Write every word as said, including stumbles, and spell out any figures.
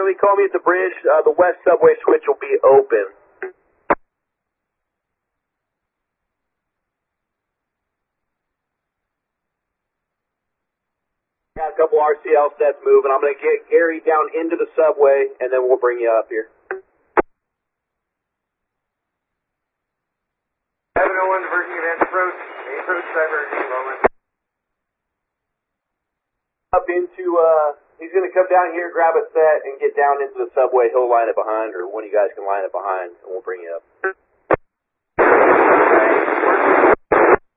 Charlie, call me at the bridge. Uh, the west subway switch will be open. Got a couple R C L sets moving. I'm going to get Gary down into the subway, and then we'll bring you up here. seven oh one diverging advance approach. Approach diverging, moment. Up into, uh, he's going to come down here, grab a set, and get down into the subway. He'll line it behind, or one of you guys can line it behind, and we'll bring you up.